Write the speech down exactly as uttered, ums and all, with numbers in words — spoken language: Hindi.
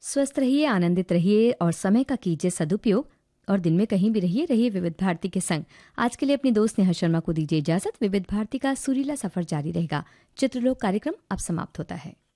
स्वस्थ रहिए, आनंदित रहिए और समय का कीजिए सदुपयोग। और दिन में कहीं भी रहिए रहिए विविध भारती के संग। आज के लिए अपनी दोस्त नेहा शर्मा को दीजिए इजाजत। विविध भारती का सुरीला सफर जारी रहेगा। चित्रलोक कार्यक्रम अब समाप्त होता है।